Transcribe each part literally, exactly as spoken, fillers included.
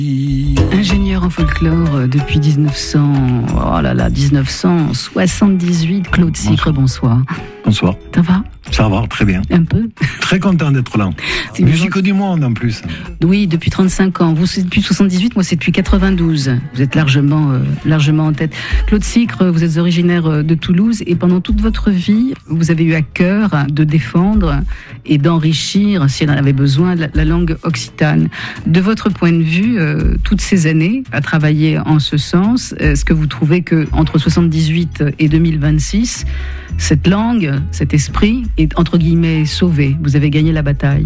Ingénieur en folklore depuis dix-neuf cents, oh là là, dix-neuf cent soixante-dix-huit, Claude Sicre, bonsoir. Bonsoir. Ça va ? Ça va, très bien. Un peu. Très content d'être là. C'est musique du monde en plus. Oui, depuis trente-cinq ans. Vous, c'est depuis soixante-dix-huit, moi c'est depuis quatre-vingt-douze. Vous êtes largement, euh, largement en tête. Claude Sicre, vous êtes originaire de Toulouse et pendant toute votre vie, vous avez eu à cœur de défendre et d'enrichir, si elle en avait besoin, la, la langue occitane. De votre point de vue, euh, toutes ces années à travailler en ce sens, est-ce que vous trouvez que entre soixante-dix-huit et deux mille vingt-six, cette langue, cet esprit est entre guillemets sauvé? Vous avez gagné la bataille.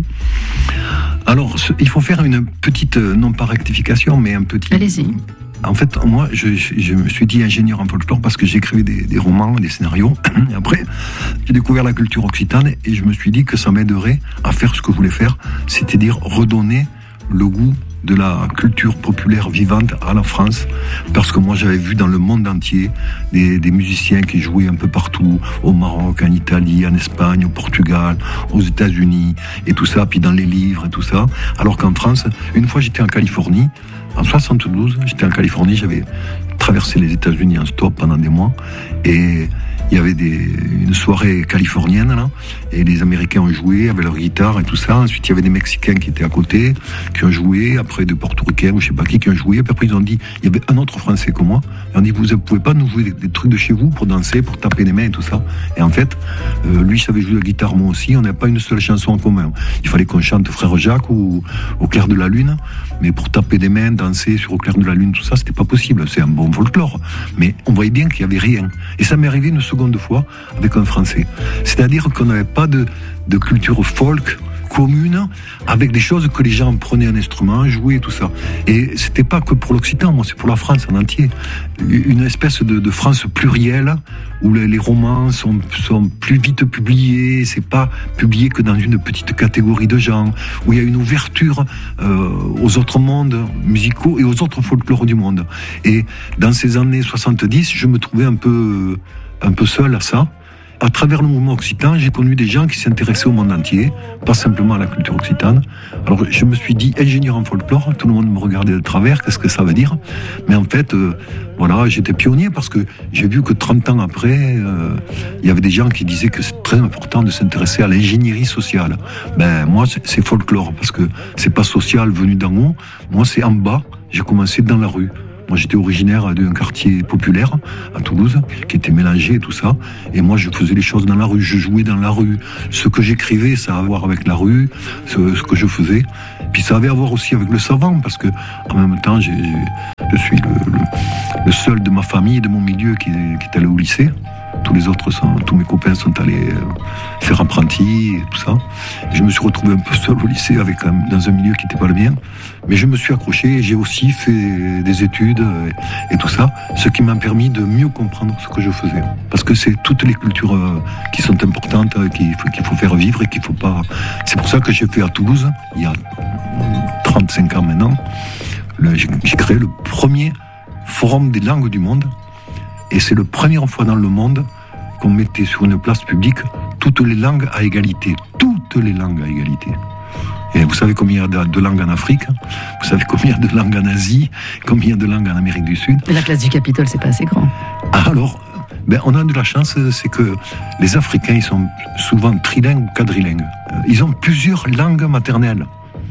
Alors, il faut faire une petite, non pas rectification, mais un petit... Allez-y. En fait, moi, je, je me suis dit ingénieur en folklore parce que j'écrivais des, des romans, des scénarios. Et après, j'ai découvert la culture occitane et je me suis dit que ça m'aiderait à faire ce que je voulais faire, c'est-à-dire redonner le goût de la culture populaire vivante à la France, parce que moi j'avais vu dans le monde entier des, des musiciens qui jouaient un peu partout, au Maroc, en Italie, en Espagne, au Portugal, aux États-Unis et tout ça, puis dans les livres et tout ça, alors qu'en France, une fois j'étais en Californie, en soixante-douze, j'étais en Californie, j'avais traversé les États-Unis en stop pendant des mois et il y avait des, une soirée californienne là, et les Américains ont joué avec leur guitare et tout ça. Ensuite, il y avait des Mexicains qui étaient à côté, qui ont joué, après des Portoricains ou je sais pas qui, qui ont joué. Puis après, ils ont dit, il y avait un autre Français que moi. Ils ont dit, vous ne pouvez pas nous jouer des, des trucs de chez vous pour danser, pour taper des mains et tout ça. Et en fait, euh, lui savait jouer la guitare, moi aussi. On n'avait pas une seule chanson en commun. Il fallait qu'on chante Frère Jacques ou Au clair de la lune, mais pour taper des mains, danser sur Au clair de la lune, tout ça, c'était pas possible. C'est un bon folklore, mais on voyait bien qu'il y avait rien. Et ça m'est arrivé une seconde fois avec un Français. C'est-à-dire qu'on n'avait pas de, de culture folk commune avec des choses que les gens prenaient un instrument, jouaient, tout ça. Et c'était pas que pour l'Occitan, moi, c'est pour la France en entier. Une espèce de, de France plurielle où les, les romans sont, sont plus vite publiés, c'est pas publié que dans une petite catégorie de gens, où il y a une ouverture euh, aux autres mondes musicaux et aux autres folklores du monde. Et dans ces années soixante-dix, je me trouvais un peu... un peu seul à ça. À travers le mouvement occitan, j'ai connu des gens qui s'intéressaient au monde entier, pas simplement à la culture occitane. Alors je me suis dit ingénieur en folklore, tout le monde me regardait de travers, qu'est-ce que ça veut dire? Mais en fait, euh, voilà, j'étais pionnier parce que j'ai vu que trente ans après, euh, il y avait des gens qui disaient que c'est très important de s'intéresser à l'ingénierie sociale. Ben moi, c'est, c'est folklore parce que c'est pas social venu d'en haut. Moi, c'est en bas. J'ai commencé dans la rue. Moi, j'étais originaire d'un quartier populaire à Toulouse, qui était mélangé et tout ça. Et moi, je faisais les choses dans la rue. Je jouais dans la rue. Ce que j'écrivais, ça a à voir avec la rue, ce, ce que je faisais. Puis ça avait à voir aussi avec le savant, parce que en même temps, j'ai, je suis le, le, le seul de ma famille, de mon milieu, qui, qui est allé au lycée. Tous les autres, sont, tous mes copains sont allés faire apprenti et tout ça. Et je me suis retrouvé un peu seul au lycée, avec un, dans un milieu qui n'était pas le mien. Mais je me suis accroché et j'ai aussi fait des études et, et tout ça, ce qui m'a permis de mieux comprendre ce que je faisais. Parce que c'est toutes les cultures qui sont importantes, qu'il faut, qu'il faut faire vivre et qu'il faut pas... C'est pour ça que j'ai fait à Toulouse, il y a trente-cinq ans maintenant, le, j'ai, j'ai créé le premier forum des langues du monde. Et c'est la première fois dans le monde qu'on mettait sur une place publique toutes les langues à égalité. Toutes les langues à égalité. Et vous savez combien il y a de, de langues en Afrique? Vous savez combien il y a de langues en Asie? Combien il y a de langues en Amérique du Sud? Mais la classe du Capitole, c'est pas assez grand. Alors, ben, on a de la chance, c'est que les Africains, ils sont souvent trilingues ou quadrilingues. Ils ont plusieurs langues maternelles.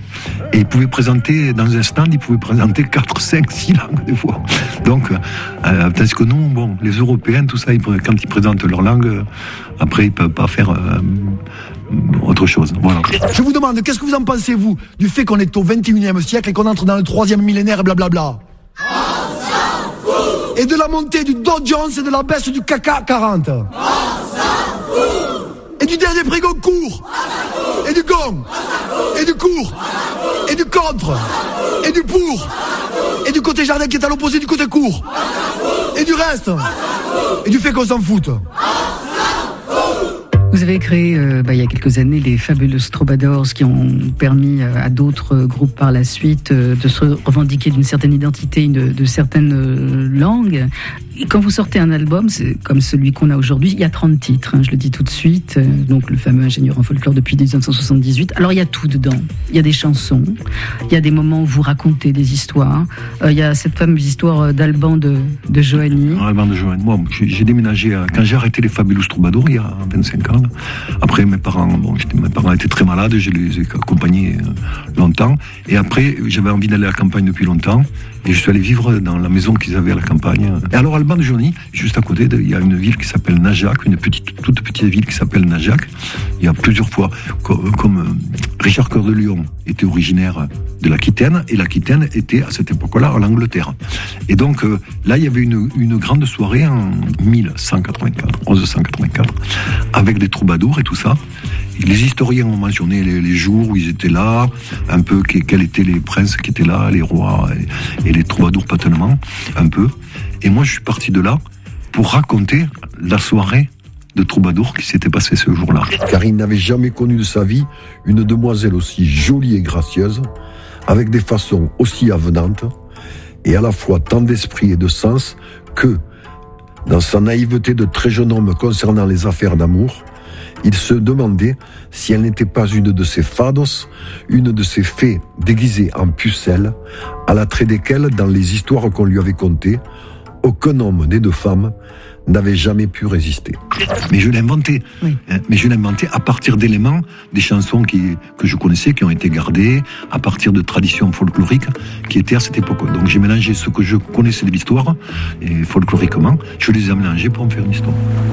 Et ils pouvaient présenter, dans un stand, ils pouvaient présenter quatre, cinq, six langues des fois. Donc, euh, parce que nous, bon, les Européens, tout ça, ils, quand ils présentent leur langue, euh, après, ils peuvent pas faire euh, autre chose. Voilà. Je vous demande, qu'est-ce que vous en pensez, vous, du fait qu'on est au vingt et unième siècle et qu'on entre dans le troisième millénaire et blablabla? On s'en fout! Et de la montée du Dow Jones et de la baisse du C A C quarante. On s'en fout! Et du dernier prix Goncourt, et du gong, et du court, et du contre, et du pour, et du côté jardin qui est à l'opposé du côté court, et du reste, et du fait qu'on s'en foute. Vous avez créé euh, bah, il y a quelques années les Fabulous Troubadours qui ont permis euh, à d'autres groupes par la suite euh, de se revendiquer d'une certaine identité, de, de certaines euh, langues. Et quand vous sortez un album, c'est comme celui qu'on a aujourd'hui, il y a trente titres, hein, je le dis tout de suite, euh, donc le fameux ingénieur en folklore depuis dix-neuf cent soixante-dix-huit. Alors il y a tout dedans, il y a des chansons, il y a des moments où vous racontez des histoires, euh, il y a cette fameuse histoire d'Alban de, de Johanny. Alban de Johanny, moi j'ai, j'ai déménagé, à, quand j'ai arrêté les Fabulous Troubadours il y a vingt-cinq ans, après mes parents, bon, mes parents étaient très malades, je les ai accompagnés longtemps, et après j'avais envie d'aller à la campagne depuis longtemps, et je suis allé vivre dans la maison qu'ils avaient à la campagne. Et alors Alban de Johanny, juste à côté, de, il y a une ville qui s'appelle Najac, une petite, toute petite ville qui s'appelle Najac. Il y a plusieurs fois, comme, comme Richard Cœur de Lion était originaire de l'Aquitaine, et l'Aquitaine était à cette époque-là en Angleterre. Et donc euh, là, il y avait une, une grande soirée en mille cent quatre-vingt-quatre, mille cent quatre-vingt-quatre, avec des troubadours et tout ça. Et les historiens ont mentionné les, les jours où ils étaient là, un peu que, quels étaient les princes qui étaient là, les rois et, et les troubadours pas tellement, un peu. Et moi, je suis parti de là pour raconter la soirée de troubadour qui s'était passée ce jour-là. Car il n'avait jamais connu de sa vie une demoiselle aussi jolie et gracieuse, avec des façons aussi avenantes, et à la fois tant d'esprit et de sens que, dans sa naïveté de très jeune homme concernant les affaires d'amour, il se demandait si elle n'était pas une de ces fados, une de ces fées déguisées en pucelles, à l'attrait desquelles, dans les histoires qu'on lui avait contées, aucun homme des deux femmes n'avait jamais pu résister. Mais je l'ai inventé. Oui. Mais je l'ai inventé à partir d'éléments, des chansons qui, que je connaissais, qui ont été gardées, à partir de traditions folkloriques qui étaient à cette époque. Donc j'ai mélangé ce que je connaissais de l'histoire, et folkloriquement, je les ai mélangés pour en faire une histoire.